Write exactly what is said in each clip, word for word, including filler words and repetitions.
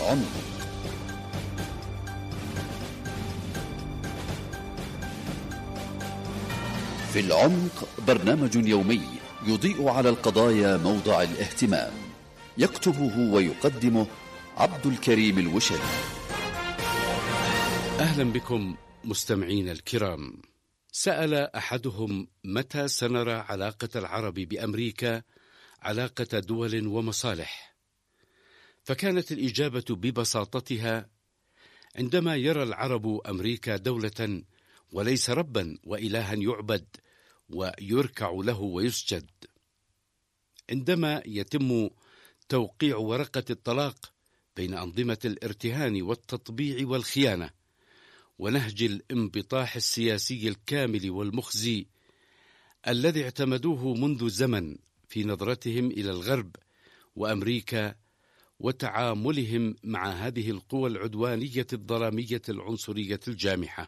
العمق. في العمق برنامج يومي يضيء على القضايا موضع الاهتمام، يكتبه ويقدمه عبد الكريم الوشري. أهلا بكم مستمعين الكرام. سأل أحدهم متى سنرى علاقة العرب بأمريكا علاقة دول ومصالح، فكانت الإجابة ببساطتها: عندما يرى العرب أمريكا دولة وليس ربا وإلها يعبد ويركع له ويسجد. عندما يتم توقيع ورقة الطلاق بين أنظمة الارتهان والتطبيع والخيانة ونهج الانبطاح السياسي الكامل والمخزي الذي اعتمدوه منذ زمن في نظرتهم إلى الغرب وأمريكا وتعاملهم مع هذه القوى العدوانية الظلامية العنصرية الجامحة.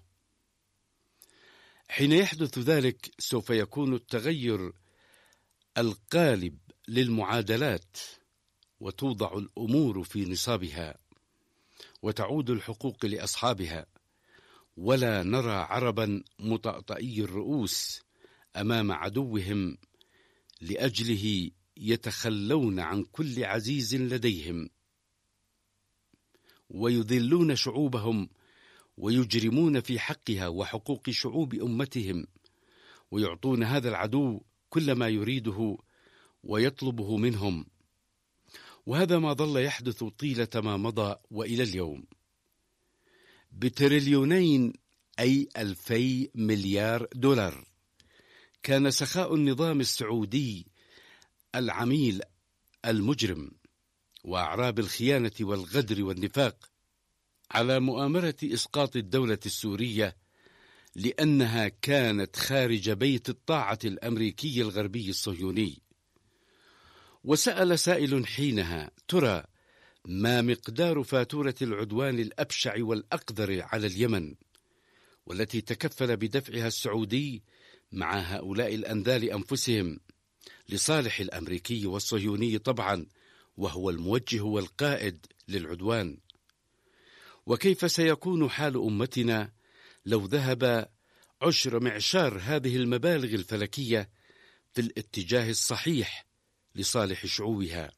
حين يحدث ذلك سوف يكون التغير القالب للمعادلات، وتوضع الأمور في نصابها، وتعود الحقوق لأصحابها، ولا نرى عربا مطأطئي الرؤوس أمام عدوهم لأجله يتخلون عن كل عزيز لديهم ويذلون شعوبهم ويجرمون في حقها وحقوق شعوب أمتهم، ويعطون هذا العدو كل ما يريده ويطلبه منهم. وهذا ما ظل يحدث طيلة ما مضى وإلى اليوم. بتريليونين أي ألفي مليار دولار كان سخاء النظام السعودي العميل المجرم وأعراب الخيانة والغدر والنفاق على مؤامرة إسقاط الدولة السورية لأنها كانت خارج بيت الطاعة الأمريكي الغربي الصهيوني. وسأل سائل حينها: ترى ما مقدار فاتورة العدوان الأبشع والأقذر على اليمن، والتي تكفل بدفعها السعودي مع هؤلاء الأنذال أنفسهم لصالح الأمريكي والصهيوني طبعا، وهو الموجه والقائد للعدوان؟ وكيف سيكون حال أمتنا لو ذهب عشر معشار هذه المبالغ الفلكية في الاتجاه الصحيح لصالح شعوبها؟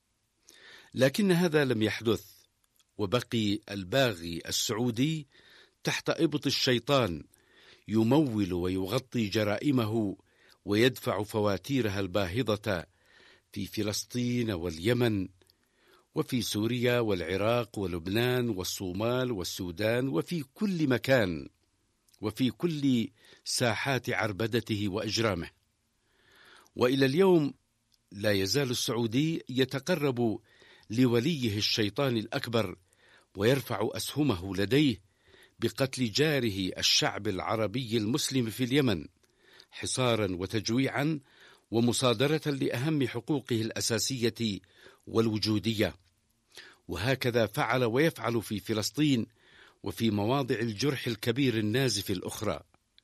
لكن هذا لم يحدث، وبقي الباغي السعودي تحت إبط الشيطان يمول ويغطي جرائمه ويدفع فواتيرها الباهظة في فلسطين واليمن وفي سوريا والعراق ولبنان والصومال والسودان وفي كل مكان وفي كل ساحات عربدته وإجرامه. وإلى اليوم لا يزال السعودي يتقرب لوليه الشيطان الأكبر ويرفع أسهمه لديه بقتل جاره الشعب العربي المسلم في اليمن حصارا وتجويعا ومصادرة لأهم حقوقه الأساسية والوجودية. وهكذا فعل ويفعل في فلسطين وفي مواضع الجرح الكبير النازف الأخرى.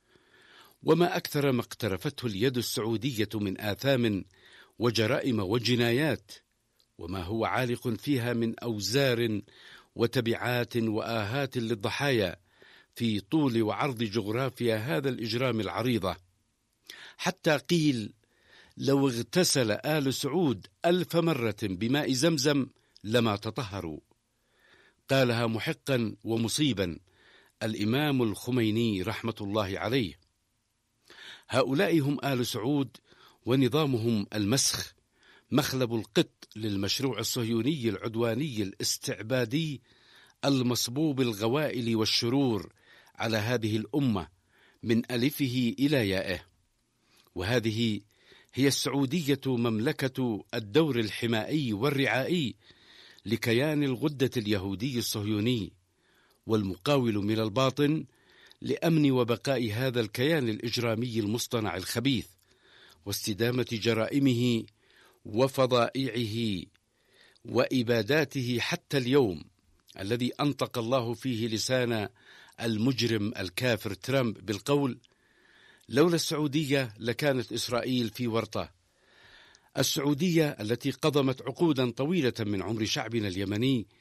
وما أكثر ما اقترفته اليد السعودية من آثام وجرائم وجنايات، وما هو عالق فيها من أوزار وتبعات وآهات للضحايا في طول وعرض جغرافيا هذا الإجرام العريضة، حتى قيل لو اغتسل آل سعود ألف مرة بماء زمزم لما تطهروا. قالها محقا ومصيبا الإمام الخميني رحمة الله عليه. هؤلاء هم آل سعود ونظامهم المسخ، مخلب القط للمشروع الصهيوني العدواني الاستعبادي المصبوب الغوائل والشرور على هذه الأمة من ألفه إلى يائه. وهذه هي السعودية، مملكة الدور الحمائي والرعائي لكيان الغدة اليهودي الصهيوني، والمقاول من الباطن لأمن وبقاء هذا الكيان الإجرامي المصطنع الخبيث واستدامة جرائمه وفضائعه وإباداته حتى اليوم الذي أنطق الله فيه لسان المجرم الكافر ترامب بالقول: لولا السعودية لكانت إسرائيل في ورطة. السعودية التي قضمت عقودا طويلة من عمر شعبنا اليمني